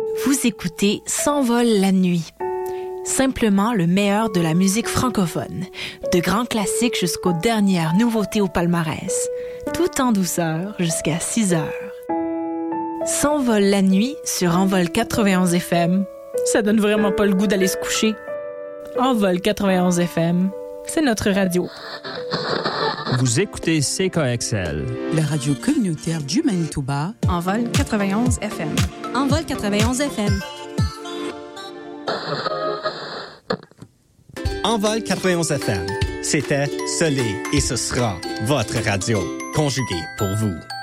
Vous écoutez S'envole la nuit. Simplement le meilleur de la musique francophone. De grands classiques jusqu'aux dernières nouveautés au palmarès. Tout en douceur jusqu'à 6 heures. S'envole la nuit sur Envol 91 FM. Ça donne vraiment pas le goût d'aller se coucher. Envol 91 FM, c'est notre radio. Vous écoutez CKXL. La radio communautaire du Manitoba. Envol 91 FM. Envol 91 FM. Envol 91 FM. C'était, ce l'est et ce sera votre radio, conjuguée pour vous.